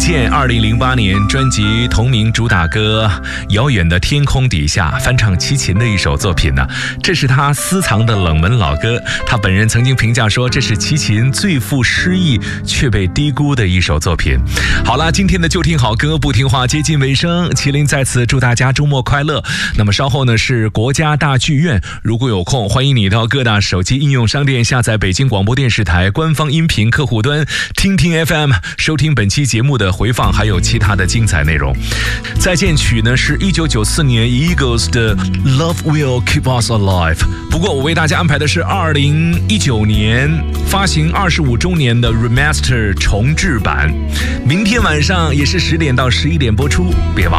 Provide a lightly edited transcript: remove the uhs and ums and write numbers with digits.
健2008年专辑同名主打歌《遥远的天空底下》翻唱齐秦的一首作品呢。这是他私藏的冷门老歌，他本人曾经评价说，这是齐秦最富诗意却被低估的一首作品。好了，今天的就听好歌不听话接近尾声，麒麟在此祝大家周末快乐。那么稍后呢是国家大剧院，如果有空，欢迎你到各大手机应用商店下载北京广播电视台官方音频客户端听听 FM， 收听本期节目的回放，还有其他的精彩内容。再见曲呢是1994年 Eagles 的 Love Will Keep Us Alive， 不过我为大家安排的是2019年发行25周年的 Remaster 重制版，明天晚上也是10点到11点播出，别忘了。